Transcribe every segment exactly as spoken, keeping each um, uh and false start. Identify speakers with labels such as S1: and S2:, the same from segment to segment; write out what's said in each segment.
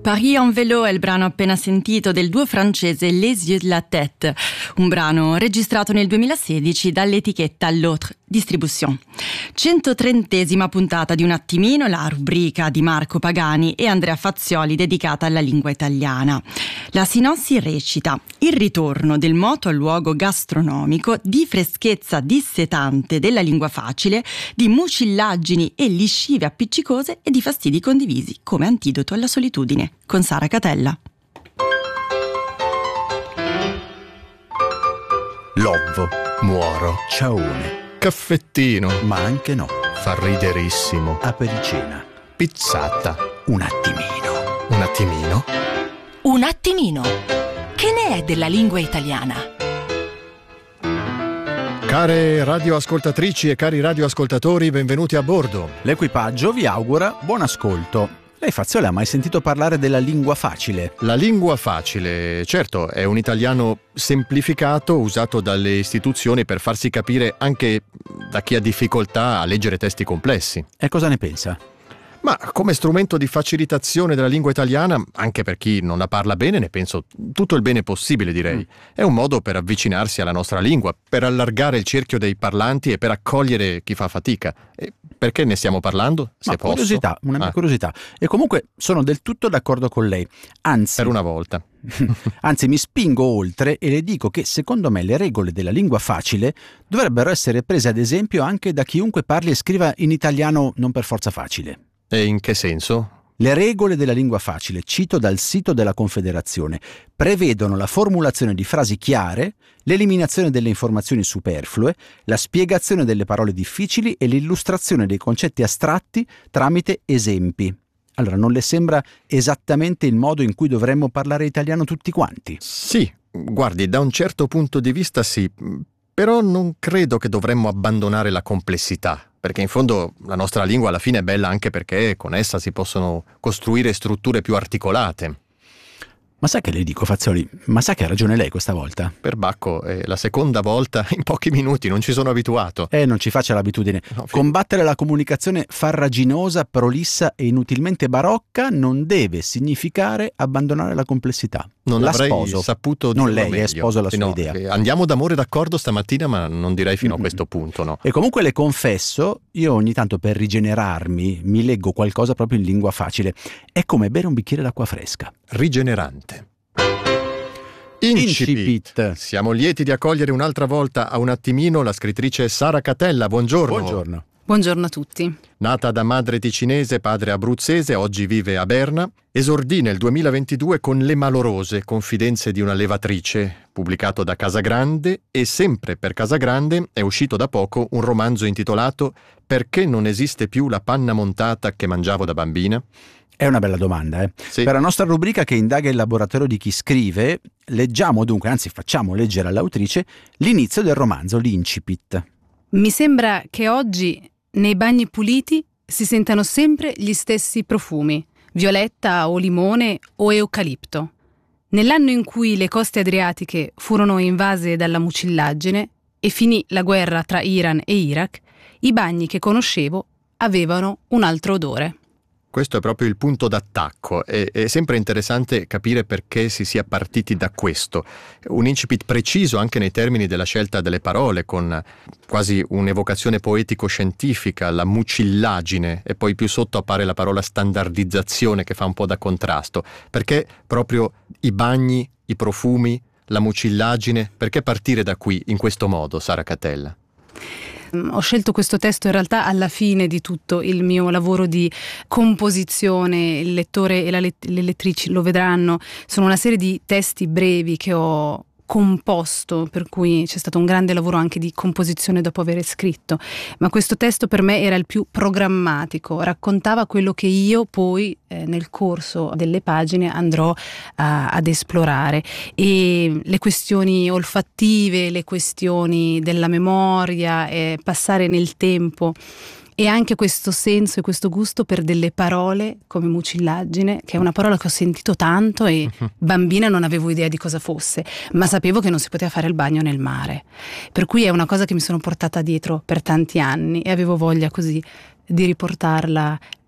S1: Paris en vélo è il brano appena sentito del duo francese Les Yeux de la Tête, un brano registrato nel duemilasedici dall'etichetta L'Autre Distribution. centotrentesima puntata di Un attimino, la rubrica di Marco Pagani e Andrea Fazzioli dedicata alla lingua italiana. La sinossi recita: il ritorno del moto al luogo gastronomico, di freschezza dissetante della lingua facile, di mucillaggini e liscive appiccicose e di fastidi condivisi come antidoto alla solitudine, con Sara Catella.
S2: Lovvo, muoro, ciaone, caffettino,
S3: ma anche no,
S2: fa riderissimo,
S3: apericena,
S2: pizzata,
S3: un attimino.
S2: Un attimino?
S4: Un attimino. Che ne è della lingua italiana?
S2: Care radioascoltatrici e cari radioascoltatori, benvenuti a bordo.
S3: L'equipaggio vi augura buon ascolto. Lei, Fazzioli, ha mai sentito parlare della lingua facile?
S2: La lingua facile, certo, è un italiano semplificato usato dalle istituzioni per farsi capire anche da chi ha difficoltà a leggere testi complessi.
S3: E cosa ne pensa?
S2: Ma come strumento di facilitazione della lingua italiana, anche per chi non la parla bene, ne penso tutto il bene possibile, direi. Mm. È un modo per avvicinarsi alla nostra lingua, per allargare il cerchio dei parlanti e per accogliere chi fa fatica. E perché ne stiamo parlando? Se
S3: Ma
S2: posso?
S3: curiosità, una mia
S2: ah.
S3: curiosità. E comunque sono del tutto d'accordo con lei. Anzi,
S2: per una volta.
S3: Anzi, mi spingo oltre e le dico che secondo me le regole della lingua facile dovrebbero essere prese ad esempio anche da chiunque parli e scriva in italiano non per forza facile.
S2: E in che senso?
S3: Le regole della lingua facile, cito dal sito della Confederazione, prevedono la formulazione di frasi chiare, l'eliminazione delle informazioni superflue, la spiegazione delle parole difficili e l'illustrazione dei concetti astratti tramite esempi. Allora, non le sembra esattamente il modo in cui dovremmo parlare italiano tutti quanti?
S2: Sì, guardi, da un certo punto di vista sì, però non credo che dovremmo abbandonare la complessità. Perché in fondo la nostra lingua alla fine è bella anche perché con essa si possono costruire strutture più articolate.
S3: Ma sai che le dico, Fazzioli? Ma sa che ha ragione lei questa volta?
S2: Perbacco, è la seconda volta in pochi minuti, non ci sono abituato.
S3: Eh, non ci faccia l'abitudine. No, Combattere la comunicazione farraginosa, prolissa e inutilmente barocca non deve significare abbandonare la complessità.
S2: Non
S3: la
S2: avrei
S3: sposo.
S2: saputo
S3: non
S2: dirlo
S3: lei,
S2: meglio.
S3: è sposo la
S2: sì,
S3: sua
S2: no,
S3: idea.
S2: Andiamo d'amore d'accordo stamattina, ma non direi fino mm-hmm. a questo punto, no.
S3: E comunque le confesso, io ogni tanto per rigenerarmi mi leggo qualcosa proprio in lingua facile. È come bere un bicchiere d'acqua fresca.
S2: Rigenerante. Incipit.
S3: Incipit.
S2: Siamo lieti di accogliere un'altra volta a Un attimino la scrittrice Sara Catella. Buongiorno.
S3: Buongiorno.
S1: Buongiorno a tutti.
S2: Nata da madre ticinese, padre abruzzese, oggi vive a Berna. Esordì nel duemilaventidue con Le Malorose, confidenze di una levatrice, pubblicato da Casagrande, e sempre per Casagrande è uscito da poco un romanzo intitolato Perché non esiste più la panna montata che mangiavo da bambina?
S3: È una bella domanda, eh?
S2: Sì.
S3: Per la nostra rubrica che indaga il laboratorio di chi scrive, leggiamo dunque, anzi facciamo leggere all'autrice, l'inizio del romanzo, l'incipit.
S5: Mi sembra che oggi nei bagni puliti si sentano sempre gli stessi profumi, violetta o limone o eucalipto. Nell'anno in cui le coste adriatiche furono invase dalla mucillaggine e finì la guerra tra Iran e Iraq, i bagni che conoscevo avevano un altro odore.
S2: Questo è proprio il punto d'attacco. È, è sempre interessante capire perché si sia partiti da questo. Un incipit preciso anche nei termini della scelta delle parole, con quasi un'evocazione poetico-scientifica, la mucillaggine, e poi più sotto appare la parola standardizzazione che fa un po' da contrasto. Perché proprio i bagni, i profumi, la mucillaggine, perché partire da qui in questo modo, Sara Catella?
S5: Ho scelto questo testo in realtà alla fine di tutto il mio lavoro di composizione. Il lettore e la let- le lettrici lo vedranno. Sono una serie di testi brevi che ho composto, per cui c'è stato un grande lavoro anche di composizione dopo aver scritto, ma questo testo per me era il più programmatico, raccontava quello che io poi eh, nel corso delle pagine andrò a, ad esplorare, e le questioni olfattive, le questioni della memoria, eh, passare nel tempo, e anche questo senso e questo gusto per delle parole come mucillaggine, che è una parola che ho sentito tanto e bambina non avevo idea di cosa fosse, ma sapevo che non si poteva fare il bagno nel mare, per cui è una cosa che mi sono portata dietro per tanti anni e avevo voglia così di riportarla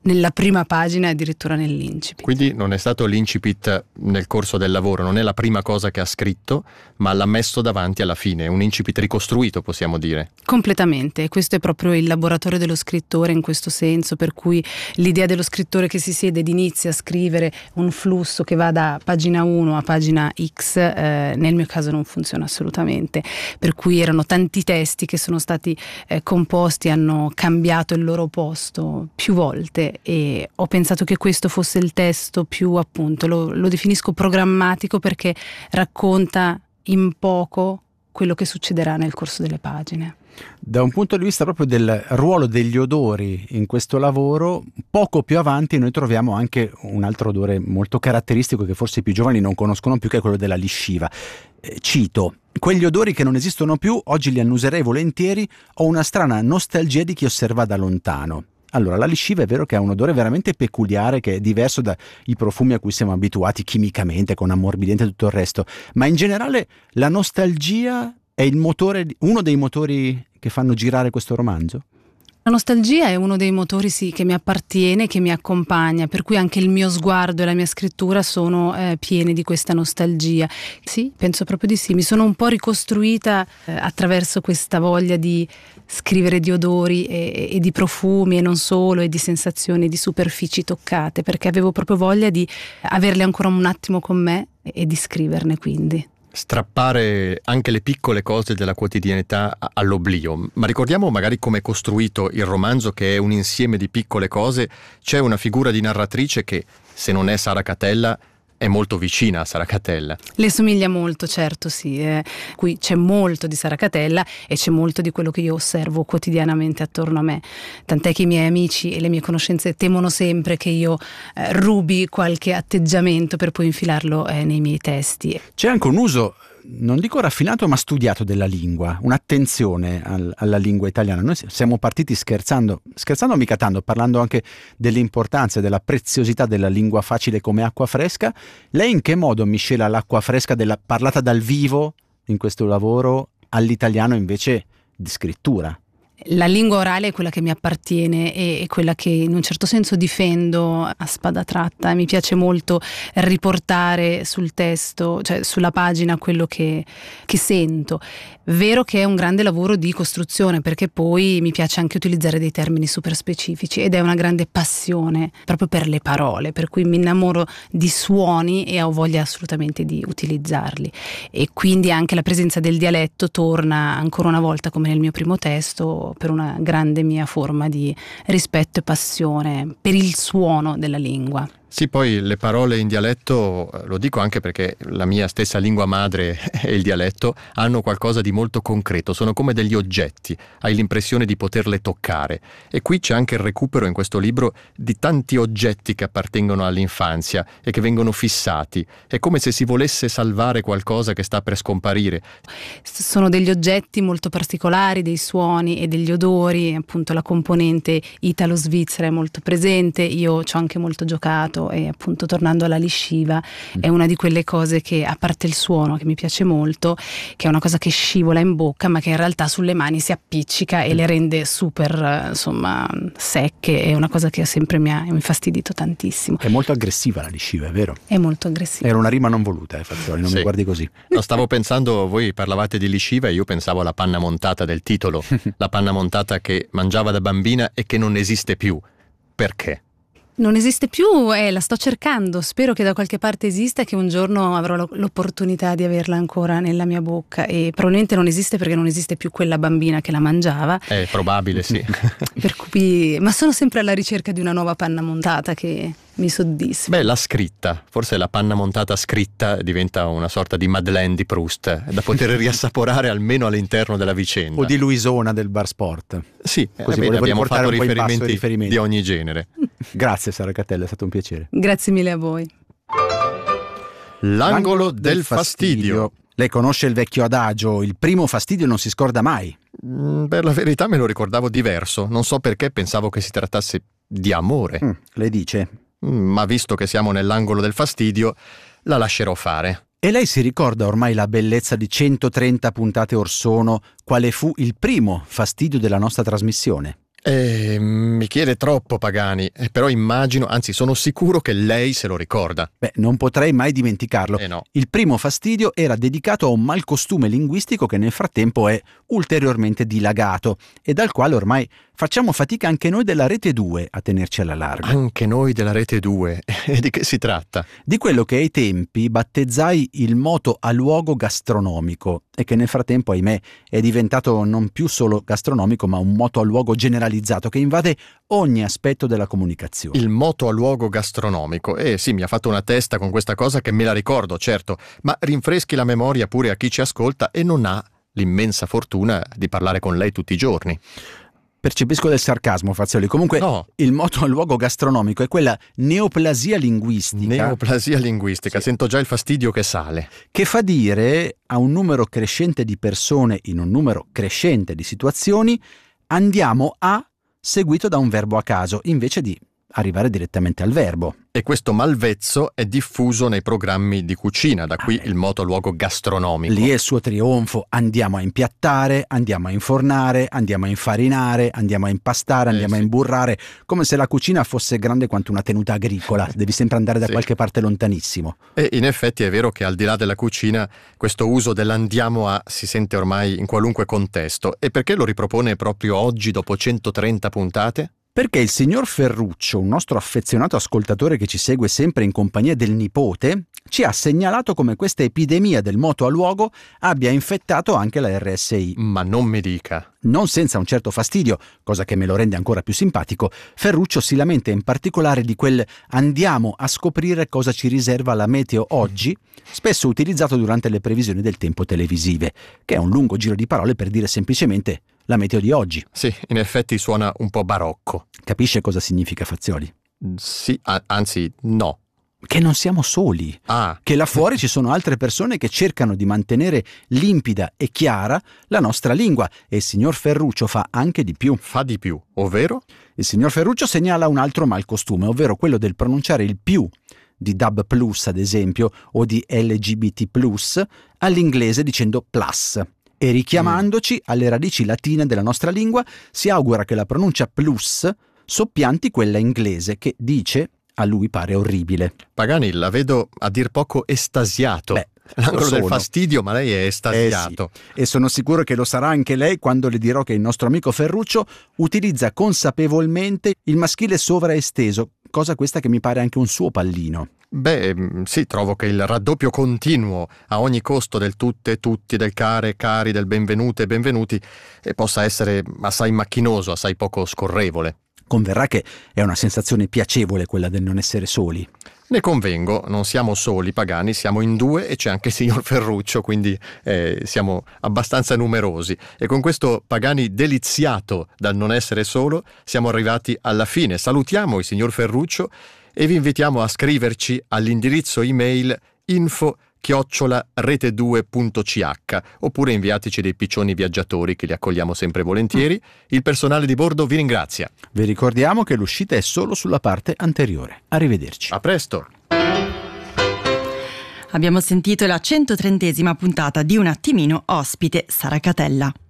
S5: nella prima pagina e addirittura nell'incipit.
S2: Quindi non è stato l'incipit nel corso del lavoro, non è la prima cosa che ha scritto, ma l'ha messo davanti alla fine, un incipit ricostruito, possiamo dire.
S5: Completamente, questo è proprio il laboratorio dello scrittore in questo senso, per cui l'idea dello scrittore che si siede ed inizia a scrivere un flusso che va da pagina uno a pagina X, eh, nel mio caso non funziona assolutamente, per cui erano tanti testi che sono stati eh, composti, hanno cambiato il loro posto più volte, e ho pensato che questo fosse il testo più, appunto, lo, lo definisco programmatico perché racconta in poco quello che succederà nel corso delle pagine.
S3: Da un punto di vista proprio del ruolo degli odori in questo lavoro, poco più avanti noi troviamo anche un altro odore molto caratteristico che forse i più giovani non conoscono più, che è quello della lisciva. Eh, cito: quegli odori che non esistono più, oggi li annuserei volentieri, ho una strana nostalgia di chi osserva da lontano. Allora, la lisciva è vero che ha un odore veramente peculiare, che è diverso dai profumi a cui siamo abituati chimicamente, con ammorbidente e tutto il resto, ma in generale la nostalgia è il motore, uno dei motori che fanno girare questo romanzo?
S5: La nostalgia è uno dei motori, sì, che mi appartiene, che mi accompagna, per cui anche il mio sguardo e la mia scrittura sono eh, pieni di questa nostalgia. Sì, penso proprio di sì. Mi sono un po' ricostruita eh, attraverso questa voglia di scrivere di odori e, e di profumi, e non solo, e di sensazioni, di superfici toccate, perché avevo proprio voglia di averle ancora un attimo con me e, e di scriverne, quindi.
S2: Strappare anche le piccole cose della quotidianità all'oblio. Ma ricordiamo magari come è costruito il romanzo, che è un insieme di piccole cose. C'è una figura di narratrice che, se non è Sara Catella, è molto vicina a Sara Catella.
S5: Le somiglia molto, certo, sì. Eh. Qui c'è molto di Sara Catella e c'è molto di quello che io osservo quotidianamente attorno a me. Tant'è che i miei amici e le mie conoscenze temono sempre che io eh, rubi qualche atteggiamento per poi infilarlo eh, nei miei testi.
S3: C'è anche un uso, non dico raffinato, ma studiato della lingua, un'attenzione al, alla lingua italiana. Noi siamo partiti scherzando, scherzando mica tanto, parlando anche dell'importanza e della preziosità della lingua facile come acqua fresca. Lei in che modo miscela l'acqua fresca della parlata dal vivo in questo lavoro all'italiano invece di scrittura?
S5: La lingua orale è quella che mi appartiene e è quella che in un certo senso difendo a spada tratta. Mi piace molto riportare sul testo, cioè sulla pagina, quello che, che sento. Vero che è un grande lavoro di costruzione, perché poi mi piace anche utilizzare dei termini super specifici ed è una grande passione proprio per le parole, per cui mi innamoro di suoni e ho voglia assolutamente di utilizzarli, e quindi anche la presenza del dialetto torna ancora una volta, come nel mio primo testo, per una grande mia forma di rispetto e passione per il suono della lingua.
S2: Sì, poi le parole in dialetto, lo dico anche perché la mia stessa lingua madre è il dialetto, hanno qualcosa di molto concreto, sono come degli oggetti, hai l'impressione di poterle toccare. E qui c'è anche il recupero in questo libro di tanti oggetti che appartengono all'infanzia e che vengono fissati. È come se si volesse salvare qualcosa che sta per scomparire.
S5: Sono degli oggetti molto particolari, dei suoni e degli odori, appunto la componente italo-svizzera è molto presente, io ci ho anche molto giocato. E appunto, tornando alla lisciva, è una di quelle cose che, a parte il suono che mi piace molto, che è una cosa che scivola in bocca ma che in realtà sulle mani si appiccica e le rende super, insomma, secche. È una cosa che sempre mi ha infastidito tantissimo.
S3: È molto aggressiva la lisciva, è vero?
S5: È molto aggressiva.
S3: Era una rima non voluta, eh, Fazzoli, non
S2: sì.
S3: mi guardi così.
S2: No, stavo pensando, voi parlavate di lisciva e io pensavo alla panna montata del titolo, la panna montata che mangiava da bambina e che non esiste più. Perché?
S5: Non esiste più, eh, la sto cercando, spero che da qualche parte esista e che un giorno avrò l'opportunità di averla ancora nella mia bocca, e probabilmente non esiste perché non esiste più quella bambina che la mangiava.
S2: È probabile, sì.
S5: Per cui, ma sono sempre alla ricerca di una nuova panna montata che mi soddisfa.
S2: Beh, la scritta, forse la panna montata scritta diventa una sorta di Madeleine di Proust, da poter riassaporare almeno all'interno della vicenda.
S3: O di Luisona del Bar Sport.
S2: Sì,
S3: così
S2: bene, abbiamo fatto
S3: riferimenti,
S2: riferimenti di ogni genere.
S3: Grazie Sara Catella, è stato un piacere.
S5: Grazie mille a voi.
S2: L'angolo del fastidio.
S3: Lei conosce il vecchio adagio, il primo fastidio non si scorda mai.
S2: Mm, per la verità me lo ricordavo diverso, non so perché pensavo che si trattasse di amore.
S3: Mm, lei dice?
S2: Mm, ma visto che siamo nell'angolo del fastidio, la lascerò fare.
S3: E lei si ricorda ormai la bellezza di centotrenta puntate or sono, quale fu il primo fastidio della nostra trasmissione?
S2: Eh, mi chiede troppo, Pagani, eh, però immagino, anzi sono sicuro che lei se lo ricorda.
S3: Beh, non potrei mai dimenticarlo.
S2: Eh no.
S3: Il primo fastidio era dedicato a un malcostume linguistico che nel frattempo è ulteriormente dilagato e dal quale ormai facciamo fatica anche noi della Rete due a tenerci alla larga.
S2: Anche noi della Rete due. E di che si tratta?
S3: Di quello che ai tempi battezzai il moto a luogo gastronomico e che nel frattempo, ahimè, è diventato non più solo gastronomico ma un moto a luogo generalizzato che invade ogni aspetto della comunicazione.
S2: Il moto a luogo gastronomico. Eh sì, mi ha fatto una testa con questa cosa che me la ricordo, certo, ma rinfreschi la memoria pure a chi ci ascolta e non ha l'immensa fortuna di parlare con lei tutti i giorni.
S3: Percepisco del sarcasmo, Fazioli. Comunque,
S2: no.
S3: Il moto a luogo gastronomico è quella neoplasia linguistica.
S2: Neoplasia linguistica,
S3: sì.
S2: Sento già il fastidio che sale.
S3: Che fa dire a un numero crescente di persone in un numero crescente di situazioni andiamo a seguito da un verbo a caso, invece di arrivare direttamente al verbo.
S2: E questo malvezzo è diffuso nei programmi di cucina, da qui ah, il moto a luogo gastronomico.
S3: Lì è il suo trionfo: andiamo a impiattare, andiamo a infornare, andiamo a infarinare, andiamo a impastare, andiamo eh, sì. a imburrare, come se la cucina fosse grande quanto una tenuta agricola, devi sempre andare da sì. qualche parte lontanissimo.
S2: E in effetti è vero che al di là della cucina questo uso dell'andiamo a si sente ormai in qualunque contesto. E perché lo ripropone proprio oggi dopo centotrenta puntate?
S3: Perché il signor Ferruccio, un nostro affezionato ascoltatore che ci segue sempre in compagnia del nipote, ci ha segnalato come questa epidemia del moto a luogo abbia infettato anche la R S I.
S2: Ma non mi dica.
S3: Non senza un certo fastidio, cosa che me lo rende ancora più simpatico, Ferruccio si lamenta in particolare di quel andiamo a scoprire cosa ci riserva la meteo oggi, spesso utilizzato durante le previsioni del tempo televisive, che è un lungo giro di parole per dire semplicemente la meteo di oggi.
S2: Sì, in effetti suona un po' barocco.
S3: Capisce cosa significa, Fazioli?
S2: Sì, a- anzi no.
S3: Che non siamo soli,
S2: ah.
S3: che là fuori ci sono altre persone che cercano di mantenere limpida e chiara la nostra lingua e il signor Ferruccio fa anche di più.
S2: Fa di più, ovvero?
S3: Il signor Ferruccio segnala un altro malcostume, ovvero quello del pronunciare il più di D A B plus, ad esempio, o di L G B T plus, all'inglese dicendo plus. E richiamandoci mm. alle radici latine della nostra lingua, si augura che la pronuncia plus soppianti quella inglese che dice... a lui pare orribile.
S2: Pagani, la vedo a dir poco estasiato.
S3: Beh,
S2: l'angolo del fastidio, ma lei è estasiato.
S3: Eh sì. E sono sicuro che lo sarà anche lei quando le dirò che il nostro amico Ferruccio utilizza consapevolmente il maschile sovraesteso, cosa questa che mi pare anche un suo pallino.
S2: Beh, sì, trovo che il raddoppio continuo a ogni costo del tutte, tutti, del care, cari, del benvenute, benvenuti eh, possa essere assai macchinoso, assai poco scorrevole.
S3: Converrà che è una sensazione piacevole quella del non essere soli.
S2: Ne convengo, non siamo soli Pagani, siamo in due e c'è anche il signor Ferruccio, quindi eh, siamo abbastanza numerosi. E con questo Pagani deliziato dal non essere solo siamo arrivati alla fine. Salutiamo il signor Ferruccio e vi invitiamo a scriverci all'indirizzo email info chiocciola rete due punto c h oppure inviateci dei piccioni viaggiatori che li accogliamo sempre volentieri. Il personale di bordo vi ringrazia.
S3: Vi ricordiamo che l'uscita è solo sulla parte anteriore. Arrivederci.
S2: A presto.
S1: Abbiamo sentito la centotrentesima puntata di Un attimino, ospite Sara Catella.